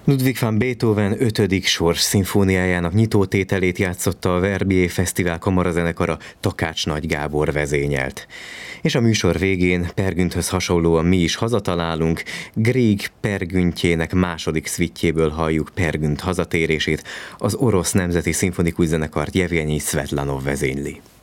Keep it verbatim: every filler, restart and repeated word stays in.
Ludwig van Beethoven ötödik sors szimfóniájának nyitótételét játszotta a Verbier Fesztivál kamarazenekara, Takács Nagy Gábor vezényelt. És a műsor végén Per Günthöz hasonlóan mi is hazatalálunk, Grieg Per Güntjének második szvittjéből halljuk Per Günt hazatérését, az Orosz Nemzeti Szimfonikus Zenekart Jevgenyi Szvetlanov vezényli.